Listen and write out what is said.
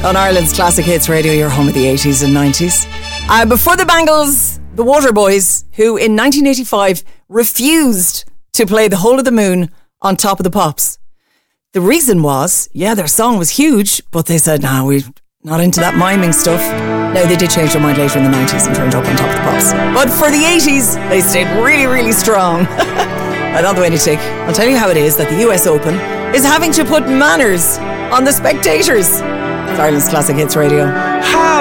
on Ireland's Classic Hits Radio, your home of the 80s and 90s. Before the Bangles, the Waterboys, who in 1985 refused to play The Whole of the Moon on Top of the Pops. The reason was, their song was huge, but they said, no, we're not into that miming stuff. No, they did change their mind later in the 90s and turned up on Top of the Pops. But for the 80s, they stayed really, really strong. Another way to take. I'll tell you how it is that the US Open is having to put manners on the spectators. It's Ireland's Classic Hits Radio.